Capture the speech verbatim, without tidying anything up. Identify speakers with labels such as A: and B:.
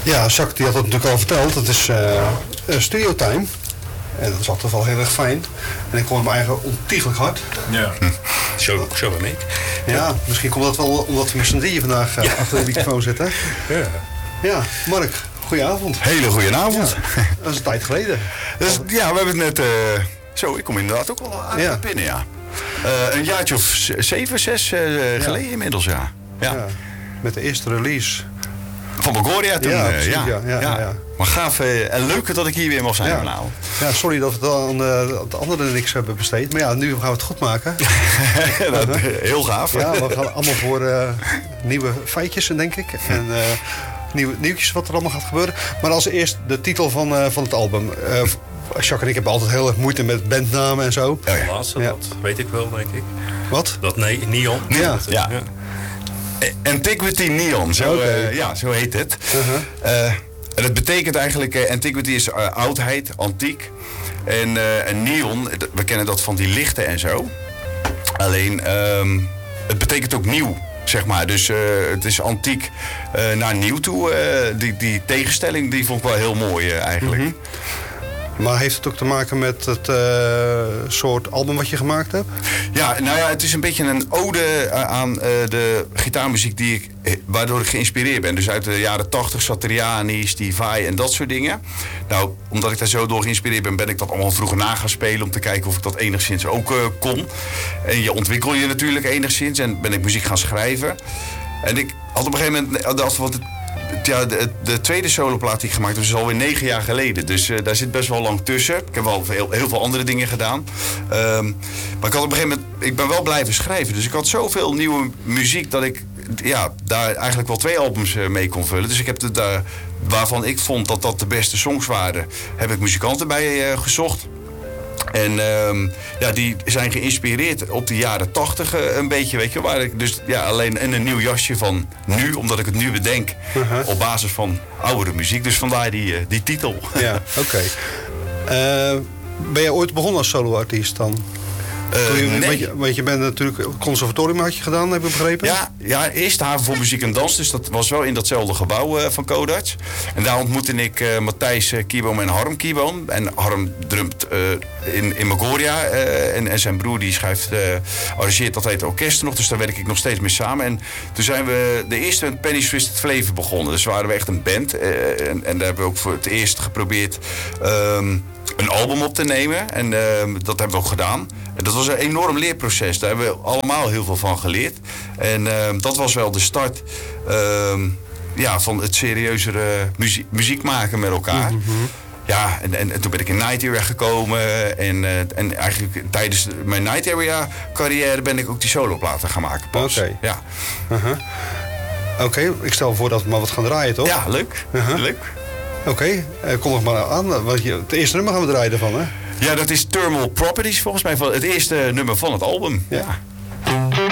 A: Ja, Jacques die had het natuurlijk al verteld. Het is uh, studio time. En dat is altijd wel heel erg fijn. En ik hoor mijn eigen ontiegelijk hard.
B: Ja, hm. zo, zo ben ik.
A: Ja, misschien komt dat wel omdat we met z'n drieën vandaag uh, ja. achter de microfoon zitten.
B: Ja.
A: Ja, Mark, goedenavond.
C: Hele goedenavond.
A: Ja, dat is een tijd geleden.
C: Dus, ja, we hebben het net... Uh, zo, ik kom inderdaad ook al aan ja. binnen, ja. Uh, een jaartje of zeven, zes uh, ja. geleden inmiddels, ja. Ja. ja.
A: Met de eerste release.
C: Van Bulgaria toen,
A: ja,
C: uh,
A: precies,
C: ja.
A: Ja, ja, ja. ja.
C: Maar gaaf uh, en leuk dat ik hier weer mag zijn
A: ja.
C: vanavond.
A: Ja, sorry dat we het aan uh, de anderen niks hebben besteed. Maar ja, nu gaan we het goed maken.
C: dat, uh, heel gaaf.
A: Ja, we gaan allemaal voor uh, nieuwe feitjes, denk ik. En uh, nieuwe nieuwtjes wat er allemaal gaat gebeuren. Maar als eerst de titel van, uh, van het album. Uh, Jacques en ik hebben altijd heel erg moeite met bandnamen en zo.
B: Oh, ja. De laatste, ja. dat weet ik wel, denk ik.
A: Wat?
B: Dat nee, Neon.
A: Ja.
B: Dat,
C: ja. ja. Antiquity Neon, zo, okay. uh, ja, zo heet het. Uh-huh. Uh, en het betekent eigenlijk, uh, Antiquity is uh, oudheid, antiek. En, uh, en neon, we kennen dat van die lichten en zo. Alleen, um, het betekent ook nieuw, zeg maar. Dus uh, het is antiek uh, naar nieuw toe. Uh, die, die tegenstelling die vond ik wel heel mooi uh, eigenlijk.
A: Mm-hmm. Maar heeft het ook te maken met het uh, soort album wat je gemaakt hebt?
C: Ja, nou ja, het is een beetje een ode aan uh, de gitaarmuziek die ik, waardoor ik geïnspireerd ben. Dus uit de jaren tachtig, Satriani, Steve Vai en dat soort dingen. Nou, omdat ik daar zo door geïnspireerd ben, ben ik dat allemaal vroeger na gaan spelen om te kijken of ik dat enigszins ook uh, kon. En je ontwikkel je natuurlijk enigszins en ben ik muziek gaan schrijven. En ik had op een gegeven moment, als wat het Ja, de, de tweede soloplaat die ik gemaakt heb is alweer negen jaar geleden. Dus uh, daar zit best wel lang tussen. Ik heb wel heel, heel veel andere dingen gedaan. Um, maar ik had op een gegeven moment, ik ben wel blijven schrijven. Dus ik had zoveel nieuwe muziek dat ik ja, daar eigenlijk wel twee albums uh, mee kon vullen. Dus ik heb het daar, waarvan ik vond dat dat de beste songs waren, heb ik muzikanten bij uh, gezocht. En um, ja, die zijn geïnspireerd op de jaren tachtig uh, een beetje, weet je. Waar ik dus ja, alleen in een nieuw jasje van nu, omdat ik het nu bedenk. Uh-huh. Op basis van oudere muziek. Dus vandaar die, uh, die titel.
A: Ja, oké. Okay. Uh, ben je ooit begonnen als soloartiest dan?
C: Uh,
A: je,
C: nee.
A: want, je, want je bent natuurlijk het conservatorium had je gedaan, heb ik begrepen?
C: Ja, ja, eerst de haven voor muziek en dans. Dus dat was wel in datzelfde gebouw uh, van Codarts. En daar ontmoette ik uh, Matthijs uh, Kieboom en Harm Kieboom. En Harm drumt uh, in, in Magoria. Uh, en, en zijn broer die schrijft, uh, arrangeert dat heet orkest nog. Dus daar werk ik nog steeds mee samen. En toen zijn we de eerste met Penny's Twisted Flavor begonnen. Dus waren we echt een band. Uh, en, en daar hebben we ook voor het eerst geprobeerd Um, een album op te nemen. En uh, dat hebben we ook gedaan. En dat was een enorm leerproces. Daar hebben we allemaal heel veel van geleerd. En uh, dat was wel de start uh, ja, van het serieuzere muziek, muziek maken met elkaar. Mm-hmm. Ja, en, en, en toen ben ik in Night Area gekomen. En, uh, en eigenlijk tijdens mijn Night Area carrière ben ik ook die soloplaten gaan maken pas.
A: Oké. Okay.
C: Ja.
A: Uh-huh. Oké, okay, ik stel voor dat we maar wat gaan draaien, toch?
C: Ja, leuk. Uh-huh. Leuk.
A: Oké, okay, uh, kom nog maar aan. Want je, het eerste nummer gaan we draaien ervan, hè?
C: Ja, dat is Thermal Properties volgens mij. Van het eerste nummer van het album.
A: Ja.